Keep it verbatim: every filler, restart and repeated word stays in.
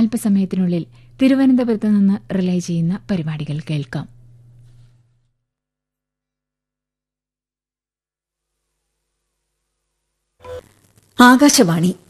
അല്പസമയത്തിനുള്ളിൽ തിരുവനന്തപുരത്ത് നിന്ന് റിലേ ചെയ്യുന്ന പരിപാടികൾ കേൾക്കാം. ആകാശവാണി